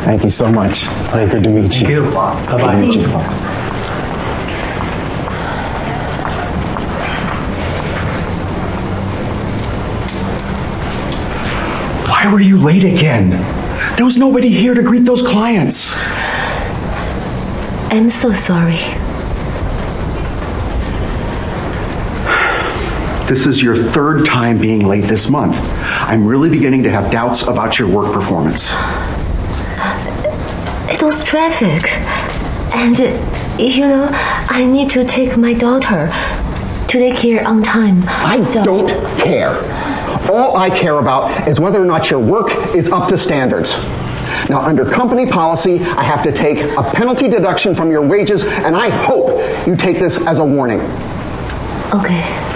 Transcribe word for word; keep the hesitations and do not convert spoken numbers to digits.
Thank you so much. Very good to meet you. Thank you. Bye bye. Good to meet you. Why were you late again? There was nobody here to greet those clients. I'm so sorry. This is your third time being late this month. I'm really beginning to have doubts about your work performance. It was traffic. And, uh, you know, I need to take my daughter to daycare on time. I so... don't care. All I care about is whether or not your work is up to standards. Now, under company policy, I have to take a penalty deduction from your wages, and I hope you take this as a warning. Okay.